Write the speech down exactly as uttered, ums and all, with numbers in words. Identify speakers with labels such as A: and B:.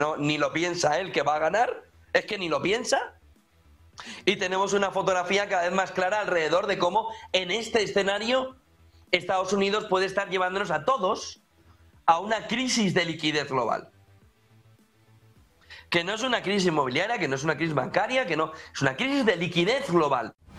A: no, ni lo piensa él que va a ganar, es que ni lo piensa. Y tenemos una fotografía cada vez más clara alrededor de cómo en este escenario Estados Unidos puede estar llevándonos a todos a una crisis de liquidez global. Que no es una crisis inmobiliaria, que no es una crisis bancaria, que no, es una crisis de liquidez global.